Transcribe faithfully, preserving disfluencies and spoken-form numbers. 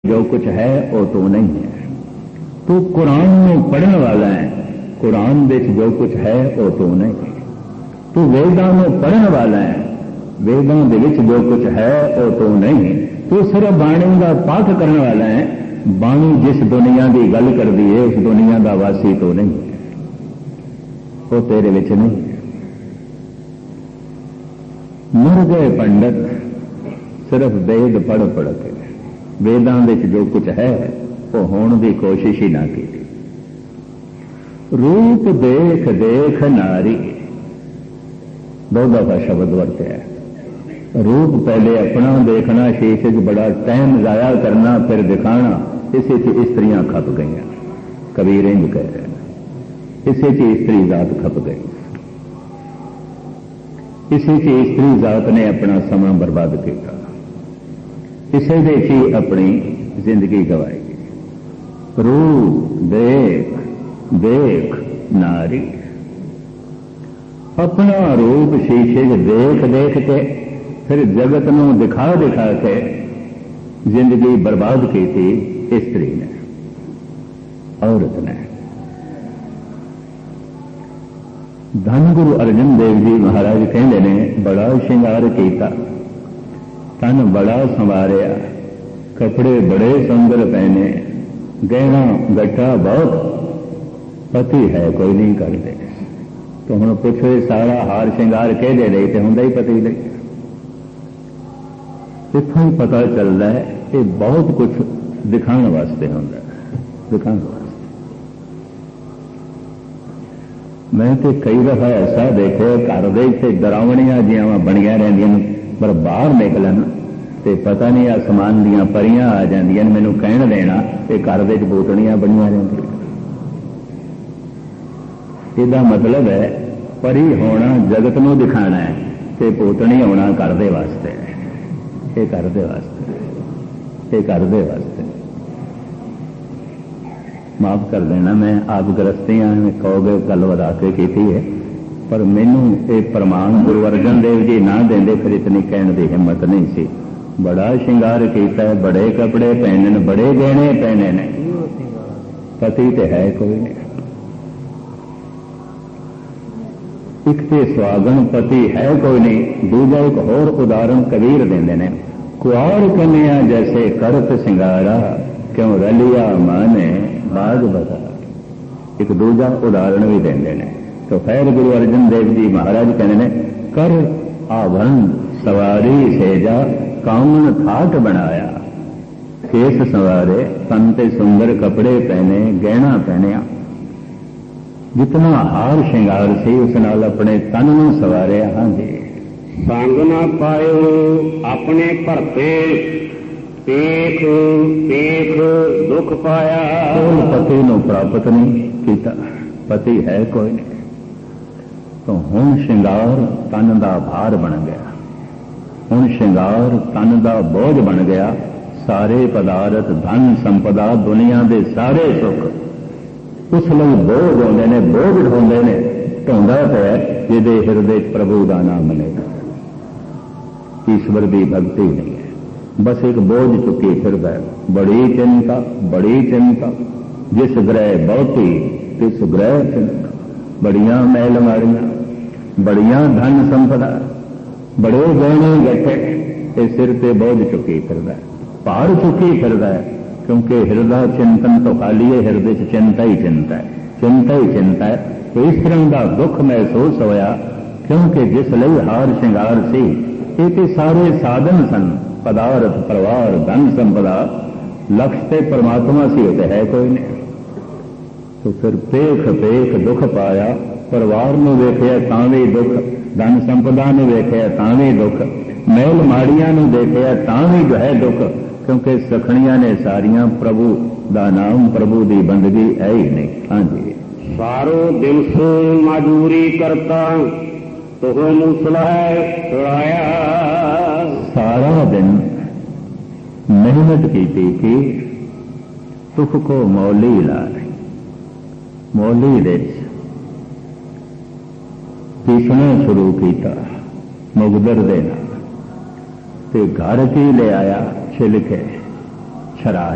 जो कुछ है वो तू नहीं है। तू कुरान में पढ़ने वाला है, कुरान विच जो कुछ है वो तू नहीं है। तू वेदां में पढ़ने वाला है, वेदां दे विच जो कुछ है वो तू नहीं है। तू सिर्फ बाणी का पाठ करने वाला है, बाणी जिस दुनिया की गल करती है उस दुनिया का वासी तो नहीं है, वो तेरे विच नहीं है। मर गए पंडित सिर्फ वेद पढ़ पढ़ के, वेदां विच जो कुछ है वो होने की कोशिश ही ना की। रूप देख देख नारी, दो दफा शब्द वरते है। रूप पहले अपना देखना, शीशे च बड़ा टाइम जाया करना, फिर दिखाना, इसे च स्त्रियां खप गई। कबीर इंज कह रहे हैं, इसे च स्त्री जात खप गई, इसे च स्त्री जात ने अपना समा बर्बाद किया, इसे दे ही अपनी जिंदगी गवाई। रूप देख देख नारी, अपना रूप शीशे देख देख के फिर जगत नूं दिखा दिखा के जिंदगी बर्बाद की थी स्त्री ने, औरत ने। धन गुरु अर्जन देव जी महाराज कहते ने, बड़ा श्रृंगार किया, तन बड़ा संवारिया, कपड़े बड़े सुंदर पहने, गहना गट्टा बहुत, पति है कोई नहीं करते। तो हम पूछो सारा हार श्रृंगार कह दे रही तो होंगे ही पति नहीं। इतों ही पता चलता है कि बहुत कुछ दिखाने वास्ते होंगे, दिखाने वास्ते। मैं तो कई दफा ऐसा देखो घर दे डरावनियां जियां बनिया रहिंदियां, पर बाहर निकलन तो पता नहीं आसमान दियां परियां आ जांदियां, मैनूं कहण देना कि घर दे बोतड़ियां बनिया रहिंदियां। इसदा मतलब है परी होना जगत नूं दिखाना है, ते पोतनी होना घर दे वास्ते, ये घर दे वास्ते, ये घर दे वास्ते। माफ कर देना, मैं आप गृहस्थियां कहोगे गल वधा के की है, पर मैनू ये प्रमाण गुरु अर्जन देव जी ना देंदे फिर इतनी कहने की हिम्मत नहीं सी। बड़ा श्रृंगार किया, बड़े कपड़े पहने, बड़े गहने पहने ने, पति तो है कोई नहीं। एक तो सुहागन पति है कोई नहीं, दूजा एक होर उदाहरण कबीर देंदे ने, कुआर कन्या जैसे करत सिंगारा, क्यों रलिया माने बाग बता। एक दूजा उदाहरण भी देंदे ने। तो खैर गुरु अर्जन देव जी महाराज कहने ने, कर आभरण सवारी सेजा, कामन थाट बनाया, केस संवारे, तन ते सुंदर कपड़े पहने, गहना पहनिया। जितना हार श्रृंगार से उस नाल अपने तन नूं सवारे। हाँ जी, संग ना पायो अपने भरते, पेख पेख दुख पाया। कोई पति नूं प्राप्त नहीं किया, पति है कोई नहीं। तो हुण श्रृंगार तन का भार बन गया, हुण श्रृंगार तन का बोझ बन गया। सारे पदार्थ धन संपदा दुनिया के सारे सुख उस लिए बोझ होंदे ने, बोझ ढोंदे ने, ढोंदा पिया जिहदे हिरदे प्रभु का नाम नहीं, ईश्वर की भक्ति नहीं है, बस एक बोझ चुकी फिरदा है। बड़ी चिंता बड़ी चिंता, जिस ग्रह बहुती तिस ग्रह चिंता। बड़ियां मैल मारियां, बड़ियां धन संपदा, बड़े गहने गट्टे, ये सिर ते बोझ चुकी फिरदा है, भार चुकी फिरदा है। क्योंकि हृदय चिंतन तो खाली है, हृदय चिंता ही चिंता है, चिंता ही चिंता है। तो इस तरह का दुख महसूस होया, क्योंकि जिस लिए हार श्रृंगार सी, ये सारे साधन सन, पदार्थ परिवार धन संपदा, लक्ष्य ते परमात्मा सी होते है कोई नहीं। तो फिर पेख पेख दुख पाया, परिवार में वेखिया तां भी दुख, धन संपदा ने वेखिया तां भी दुख, मैल माड़ियां नूं देखिया तां भी जो है दुख। क्योंकि सखणियां ने सारियां प्रभु का नाम, प्रभु की बंदगी है ही नहीं। हाँ जी, सारो दिन से मजूरी करता तो मूसला चढ़ाया। सारा दिन मेहनत की थी कि सुख को मौली ला रही, मौली दे पीसना शुरू किया मुगदर देना, ते घर की ले आया छिलके छरा